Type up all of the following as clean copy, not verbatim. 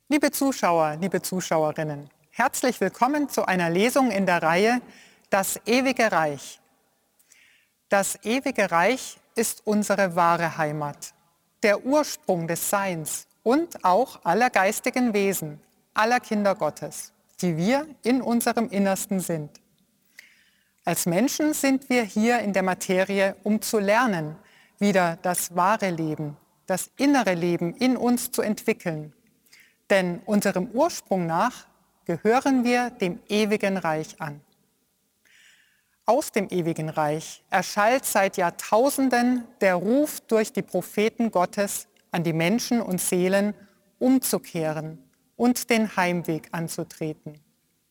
Liebe Zuschauer, liebe Zuschauerinnen, herzlich willkommen zu einer Lesung in der Reihe Das ewige Reich. Das ewige Reich ist unsere wahre Heimat, der Ursprung des Seins und auch aller geistigen Wesen, aller Kinder Gottes, die wir in unserem Innersten sind. Als Menschen sind wir hier in der Materie, um zu lernen, wieder das wahre Leben, das innere Leben in uns zu entwickeln. Denn unserem Ursprung nach gehören wir dem ewigen Reich an. Aus dem ewigen Reich erschallt seit Jahrtausenden der Ruf durch die Propheten Gottes an die Menschen und Seelen, umzukehren und den Heimweg anzutreten.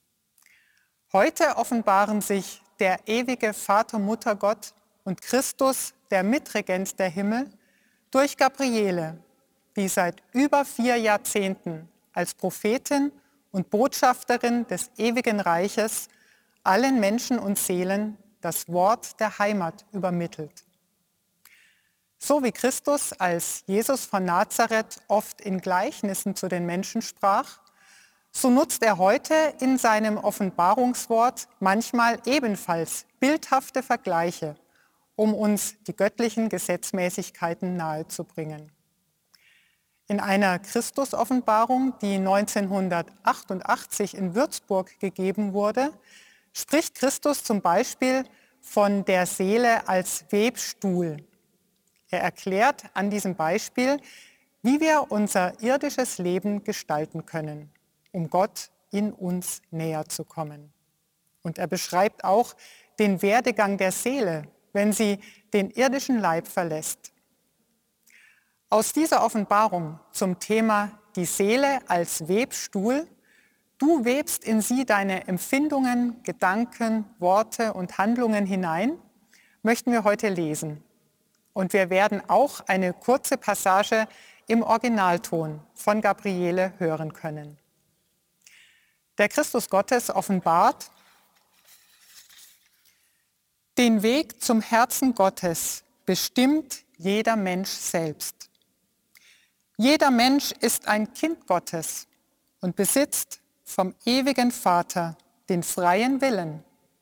Heute offenbaren sich der ewige Vater, Mutter Gott und Christus, der Mitregent der Himmel, durch Gabriele, die seit über 4 Jahrzehnten als Prophetin und Botschafterin des ewigen Reiches allen Menschen und Seelen das Wort der Heimat übermittelt. So wie Christus als Jesus von Nazareth oft in Gleichnissen zu den Menschen sprach, so nutzt er heute in seinem Offenbarungswort manchmal ebenfalls bildhafte Vergleiche, um uns die göttlichen Gesetzmäßigkeiten nahezubringen. In einer Christusoffenbarung, die 1988 in Würzburg gegeben wurde, spricht Christus zum Beispiel von der Seele als Webstuhl. Er erklärt an diesem Beispiel, wie wir unser irdisches Leben gestalten können, um Gott in uns näher zu kommen. Und er beschreibt auch den Werdegang der Seele, wenn sie den irdischen Leib verlässt. Aus dieser Offenbarung zum Thema die Seele als Webstuhl, du webst in sie deine Empfindungen, Gedanken, Worte und Handlungen hinein, möchten wir heute lesen. Und wir werden auch eine kurze Passage im Originalton von Gabriele hören können. Der Christus Gottes offenbart: Den Weg zum Herzen Gottes bestimmt jeder Mensch selbst. Jeder Mensch ist ein Kind Gottes und besitzt vom ewigen Vater den freien Willen.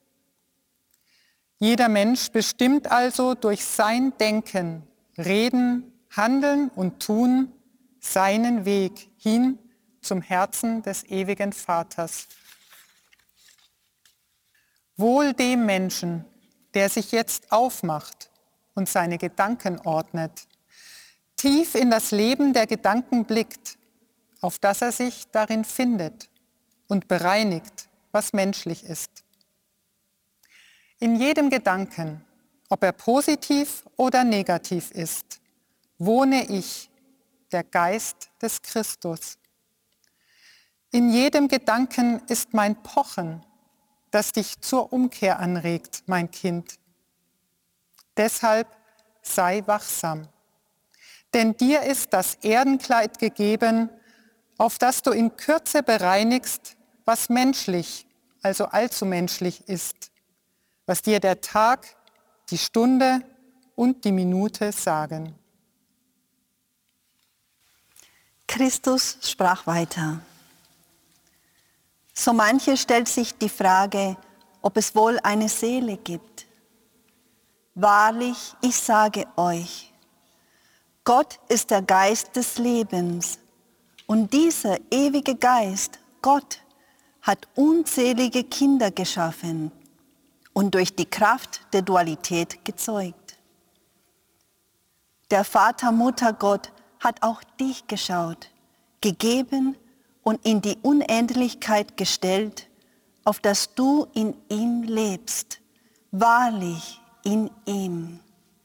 Jeder Mensch bestimmt also durch sein Denken, Reden, Handeln und Tun seinen Weg hin zum Herzen des ewigen Vaters. Wohl dem Menschen, der sich jetzt aufmacht und seine Gedanken ordnet, tief in das Leben der Gedanken blickt, auf das er sich darin findet und bereinigt, was menschlich ist. In jedem Gedanken, ob er positiv oder negativ ist, wohne ich, der Geist des Christus. In jedem Gedanken ist mein Pochen, das dich zur Umkehr anregt, mein Kind. Deshalb sei wachsam. Denn dir ist das Erdenkleid gegeben, auf das du in Kürze bereinigst, was menschlich, also allzu menschlich ist, was dir der Tag, die Stunde und die Minute sagen. Christus sprach weiter. So manche stellt sich die Frage, ob es wohl eine Seele gibt. Wahrlich, ich sage euch, Gott ist der Geist des Lebens und dieser ewige Geist, Gott, hat unzählige Kinder geschaffen und durch die Kraft der Dualität gezeugt. Der Vater, Mutter Gott hat auch dich geschaut, gegeben und in die Unendlichkeit gestellt, auf dass du in ihm lebst, wahrlich in ihm.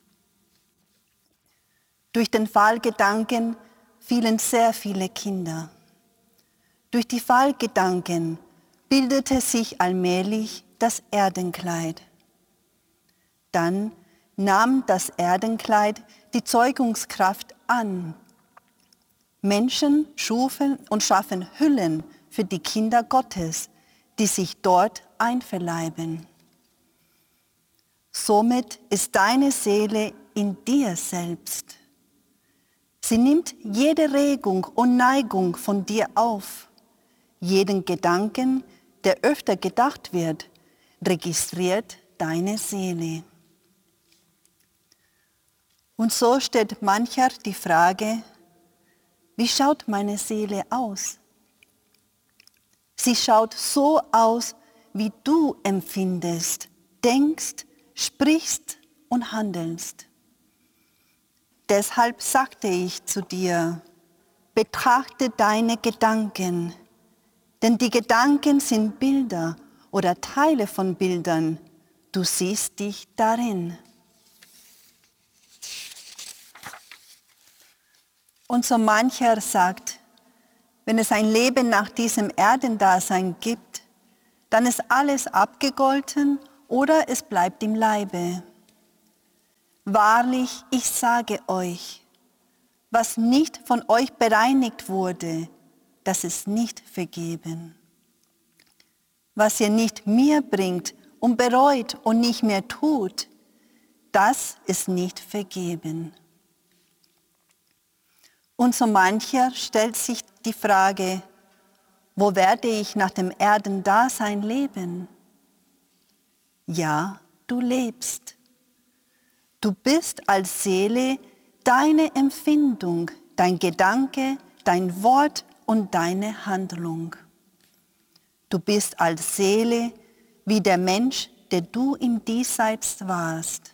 Durch den Fallgedanken fielen sehr viele Kinder. Durch die Fallgedanken bildete sich allmählich das Erdenkleid. Dann nahm das Erdenkleid die Zeugungskraft an. Menschen schufen und schaffen Hüllen für die Kinder Gottes, die sich dort einverleiben. Somit ist deine Seele in dir selbst. Sie nimmt jede Regung und Neigung von dir auf. Jeden Gedanken, der öfter gedacht wird, registriert deine Seele. Und so stellt mancher die Frage, wie schaut meine Seele aus? Sie schaut so aus, wie du empfindest, denkst, sprichst und handelst. Deshalb sagte ich zu dir, betrachte deine Gedanken, denn die Gedanken sind Bilder oder Teile von Bildern. Du siehst dich darin. Und so mancher sagt, wenn es ein Leben nach diesem Erdendasein gibt, dann ist alles abgegolten oder es bleibt im Leibe. Wahrlich, ich sage euch, was nicht von euch bereinigt wurde, das ist nicht vergeben. Was ihr nicht mir bringt und bereut und nicht mehr tut, das ist nicht vergeben. Und so mancher stellt sich die Frage, wo werde ich nach dem Erdendasein leben? Ja, du lebst. Du bist als Seele deine Empfindung, dein Gedanke, dein Wort und deine Handlung. Du bist als Seele wie der Mensch, der du im Diesseits warst.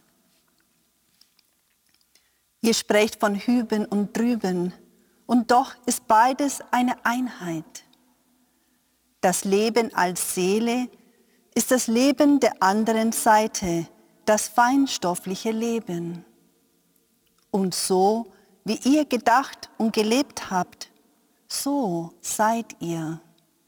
Ihr sprecht von hüben und drüben, und doch ist beides eine Einheit. Das Leben als Seele ist das Leben der anderen Seite, das feinstoffliche Leben. Und so, wie ihr gedacht und gelebt habt, so seid ihr.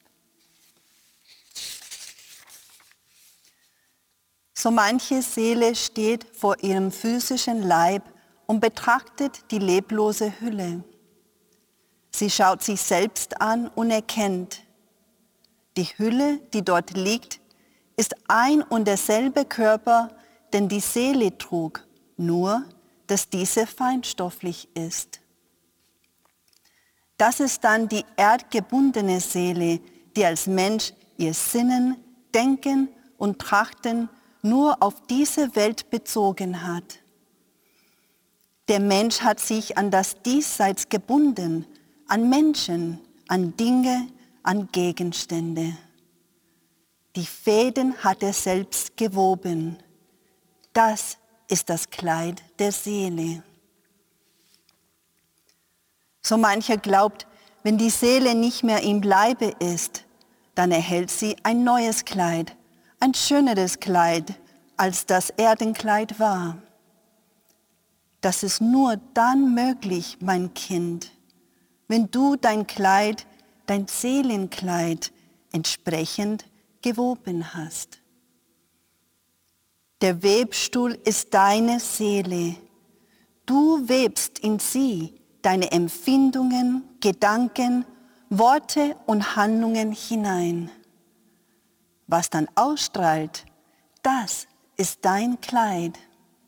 So manche Seele steht vor ihrem physischen Leib und betrachtet die leblose Hülle. Sie schaut sich selbst an und erkennt, die Hülle, die dort liegt, ist ein und derselbe Körper, den die Seele trug, nur dass diese feinstofflich ist. Das ist dann die erdgebundene Seele, die als Mensch ihr Sinnen, Denken und Trachten nur auf diese Welt bezogen hat. Der Mensch hat sich an das Diesseits gebunden, an Menschen, an Dinge, an Gegenstände. Die Fäden hat er selbst gewoben. Das ist das Kleid der Seele. So mancher glaubt, wenn die Seele nicht mehr im Leibe ist, dann erhält sie ein neues Kleid, ein schöneres Kleid, als das Erdenkleid war. Das ist nur dann möglich, mein Kind, wenn du dein Kleid, dein Seelenkleid entsprechend gewoben hast. Der Webstuhl ist deine Seele. Du webst in sie deine Empfindungen, Gedanken, Worte und Handlungen hinein. Was dann ausstrahlt, das ist dein Kleid.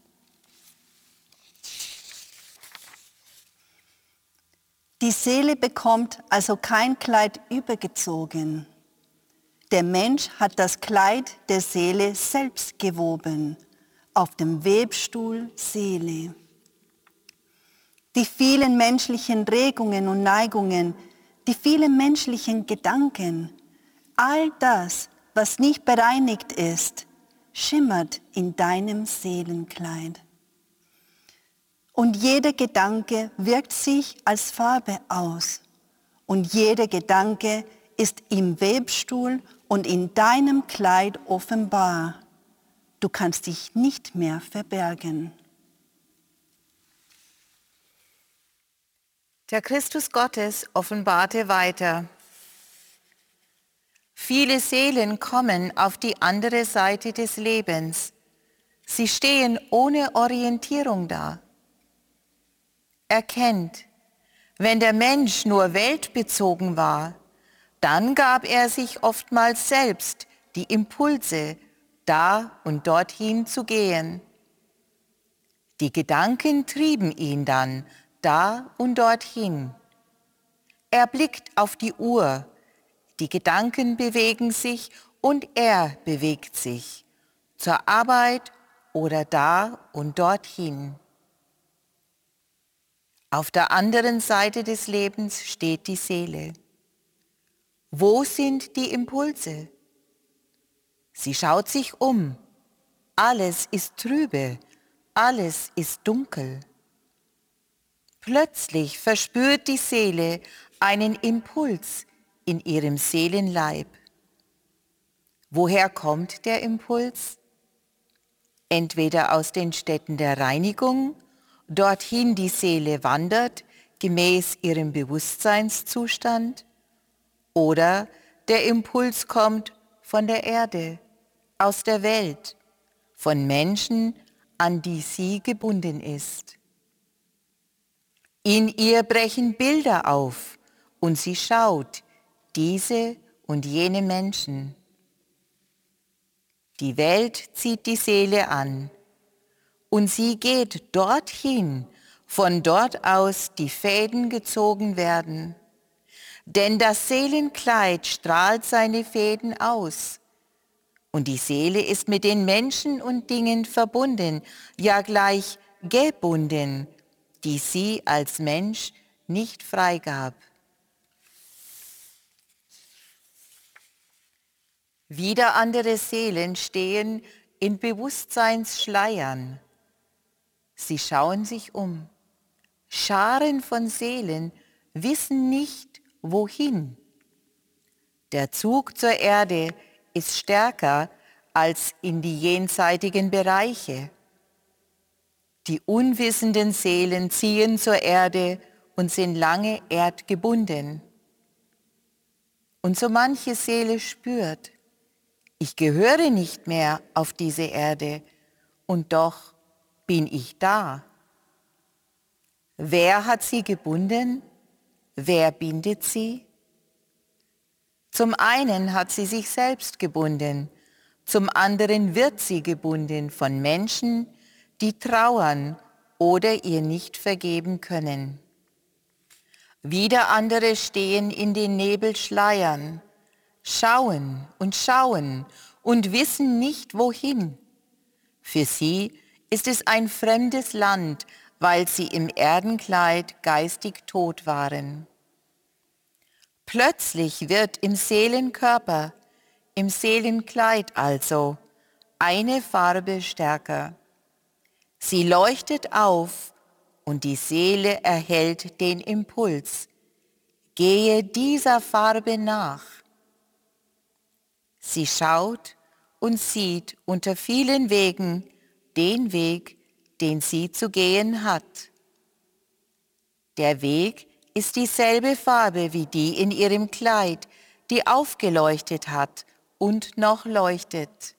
Die Seele bekommt also kein Kleid übergezogen. Der Mensch hat das Kleid der Seele selbst gewoben, auf dem Webstuhl Seele. Die vielen menschlichen Regungen und Neigungen, die vielen menschlichen Gedanken, all das, was nicht bereinigt ist, schimmert in deinem Seelenkleid. Und jeder Gedanke wirkt sich als Farbe aus. Und jeder Gedanke ist im Webstuhl und in deinem Kleid offenbar. Du kannst dich nicht mehr verbergen. Der Christus Gottes offenbarte weiter. Viele Seelen kommen auf die andere Seite des Lebens. Sie stehen ohne Orientierung da. Erkennt, wenn der Mensch nur weltbezogen war, dann gab er sich oftmals selbst die Impulse, da und dorthin zu gehen. Die Gedanken trieben ihn dann da und dorthin. Er blickt auf die Uhr, die Gedanken bewegen sich und er bewegt sich zur Arbeit oder da und dorthin. Auf der anderen Seite des Lebens steht die Seele. Wo sind die Impulse? Sie schaut sich um. Alles ist trübe, alles ist dunkel. Plötzlich verspürt die Seele einen Impuls in ihrem Seelenleib. Woher kommt der Impuls? Entweder aus den Städten der Reinigung, dorthin die Seele wandert, gemäß ihrem Bewusstseinszustand, oder der Impuls kommt von der Erde, aus der Welt, von Menschen, an die sie gebunden ist. In ihr brechen Bilder auf und sie schaut diese und jene Menschen. Die Welt zieht die Seele an und sie geht dorthin, von dort aus die Fäden gezogen werden. Denn das Seelenkleid strahlt seine Fäden aus. Und die Seele ist mit den Menschen und Dingen verbunden, ja gleich gebunden, die sie als Mensch nicht freigab. Wieder andere Seelen stehen in Bewusstseinsschleiern. Sie schauen sich um. Scharen von Seelen wissen nicht, wohin. Der Zug zur Erde ist stärker als in die jenseitigen Bereiche. Die unwissenden Seelen ziehen zur Erde und sind lange erdgebunden. Und so manche Seele spürt, ich gehöre nicht mehr auf diese Erde und doch bin ich da. Wer hat sie gebunden? Wer bindet sie? Zum einen hat sie sich selbst gebunden, zum anderen wird sie gebunden von Menschen, die trauern oder ihr nicht vergeben können. Wieder andere stehen in den Nebelschleiern, schauen und wissen nicht wohin. Für sie ist es ein fremdes Land, weil sie im Erdenkleid geistig tot waren. Plötzlich wird im Seelenkörper, im Seelenkleid also, eine Farbe stärker. Sie leuchtet auf und die Seele erhält den Impuls. Gehe dieser Farbe nach. Sie schaut und sieht unter vielen Wegen den Weg, den sie zu gehen hat. Der Weg ist dieselbe Farbe wie die in ihrem Kleid, die aufgeleuchtet hat und noch leuchtet.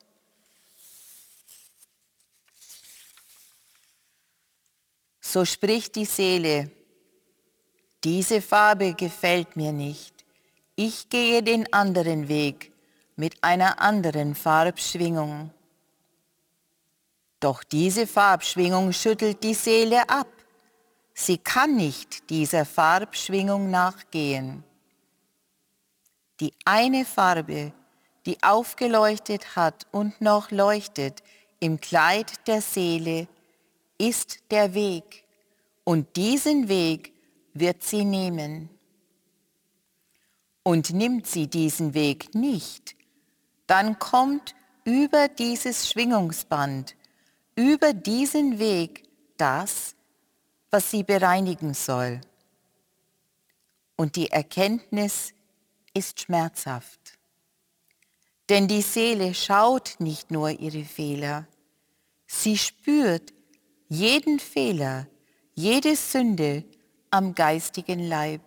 So spricht die Seele, diese Farbe gefällt mir nicht, ich gehe den anderen Weg mit einer anderen Farbschwingung. Doch diese Farbschwingung schüttelt die Seele ab. Sie kann nicht dieser Farbschwingung nachgehen. Die eine Farbe, die aufgeleuchtet hat und noch leuchtet im Kleid der Seele, ist der Weg und diesen Weg wird sie nehmen. Und nimmt sie diesen Weg nicht, dann kommt über dieses Schwingungsband, über diesen Weg das, was sie bereinigen soll. Und die Erkenntnis ist schmerzhaft. Denn die Seele schaut nicht nur ihre Fehler, sie spürt jeden Fehler, jede Sünde am geistigen Leib.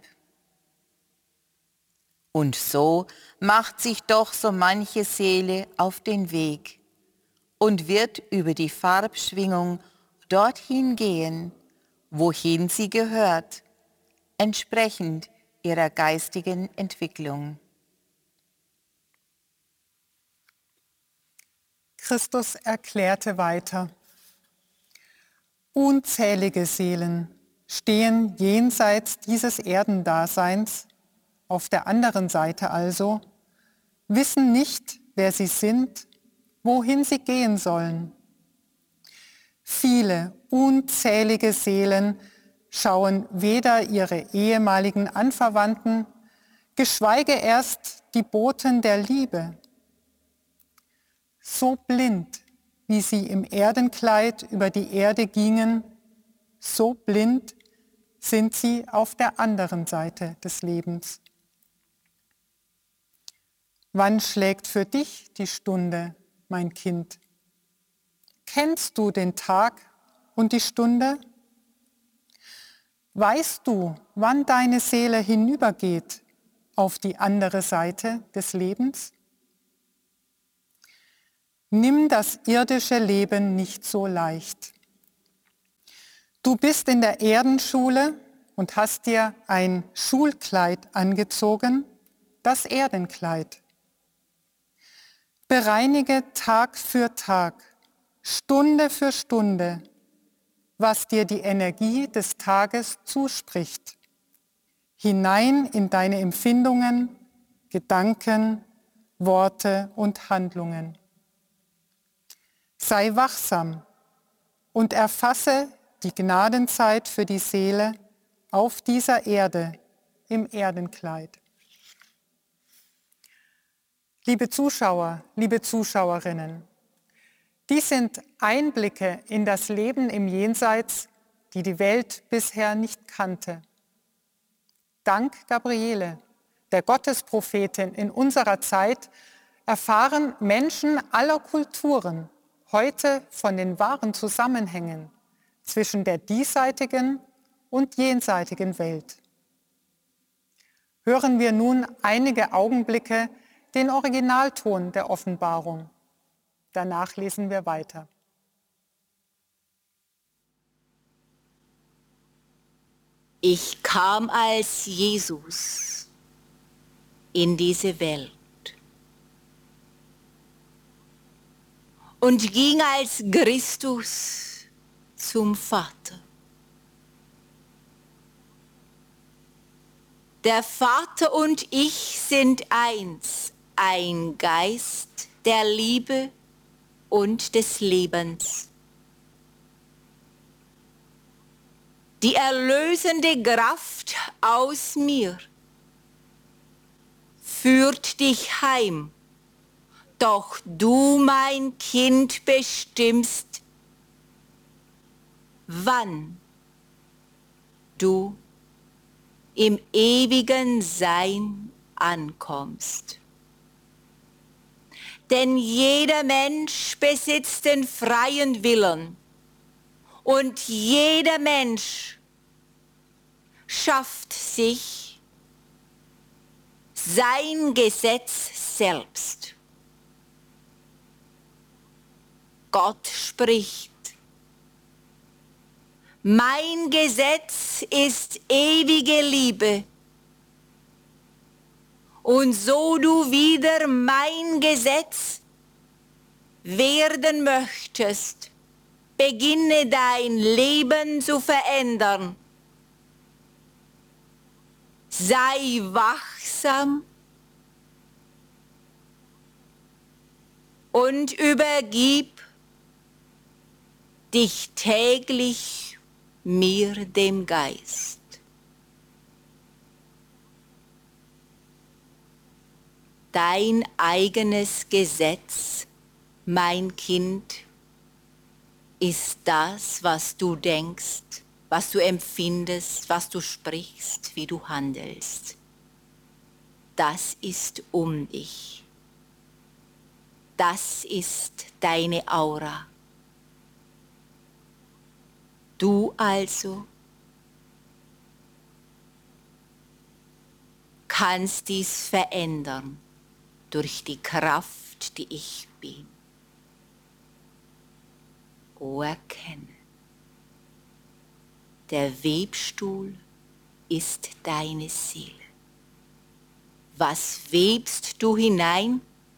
Und so macht sich doch so manche Seele auf den Weg und wird über die Farbschwingung dorthin gehen, wohin sie gehört, entsprechend ihrer geistigen Entwicklung. Christus erklärte weiter: Unzählige Seelen stehen jenseits dieses Erdendaseins, auf der anderen Seite also, wissen nicht, wer sie sind, wohin sie gehen sollen. Viele, unzählige Seelen schauen weder ihre ehemaligen Anverwandten, geschweige erst die Boten der Liebe. So blind, wie sie im Erdenkleid über die Erde gingen, so blind sind sie auf der anderen Seite des Lebens. Wann schlägt für dich die Stunde, mein Kind? Kennst du den Tag und die Stunde? Weißt du, wann deine Seele hinübergeht auf die andere Seite des Lebens? Nimm das irdische Leben nicht so leicht. Du bist in der Erdenschule und hast dir ein Schulkleid angezogen, das Erdenkleid. Bereinige Tag für Tag, Stunde für Stunde, was dir die Energie des Tages zuspricht, hinein in deine Empfindungen, Gedanken, Worte und Handlungen. Sei wachsam und erfasse die Gnadenzeit für die Seele auf dieser Erde im Erdenkleid. Liebe Zuschauer, liebe Zuschauerinnen, dies sind Einblicke in das Leben im Jenseits, die die Welt bisher nicht kannte. Dank Gabriele, der Gottesprophetin in unserer Zeit, erfahren Menschen aller Kulturen heute von den wahren Zusammenhängen zwischen der diesseitigen und jenseitigen Welt. Hören wir nun einige Augenblicke den Originalton der Offenbarung. Danach lesen wir weiter. Ich kam als Jesus in diese Welt und ging als Christus zum Vater. Der Vater und ich sind eins, ein Geist der Liebe und des Lebens. Die erlösende Kraft aus mir führt dich heim, doch du, mein Kind, bestimmst, wann du im ewigen Sein ankommst. Denn jeder Mensch besitzt den freien Willen und jeder Mensch schafft sich sein Gesetz selbst. Gott spricht: Mein Gesetz ist ewige Liebe. Und so du wieder mein Gesetz werden möchtest, beginne dein Leben zu verändern. Sei wachsam und übergib dich täglich mir, dem Geist. Dein eigenes Gesetz, mein Kind, ist das, was du denkst, was du empfindest, was du sprichst, wie du handelst. Das ist um dich. Das ist deine Aura. Du also kannst dies verändern durch die Kraft, die ich bin. O erkenne, der Webstuhl ist deine Seele. Was webst du hinein?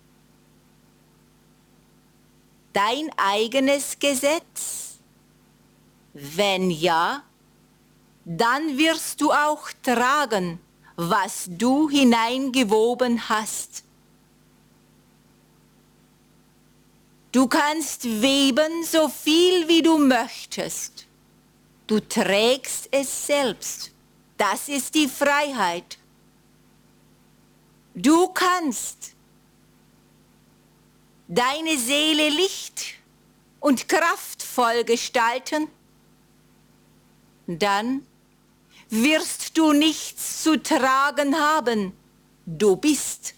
Dein eigenes Gesetz? Wenn ja, dann wirst du auch tragen, was du hineingewoben hast. Du kannst weben, so viel wie du möchtest. Du trägst es selbst. Das ist die Freiheit. Du kannst deine Seele licht und kraftvoll gestalten, dann wirst du nichts zu tragen haben. Du bist.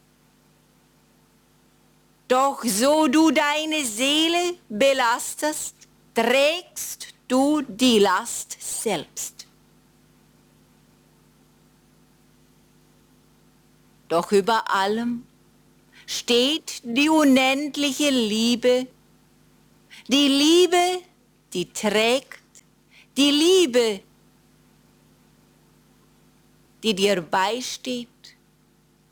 Doch so du deine Seele belastest, trägst du die Last selbst. Doch über allem steht die unendliche Liebe, die trägt, die Liebe, die dir beisteht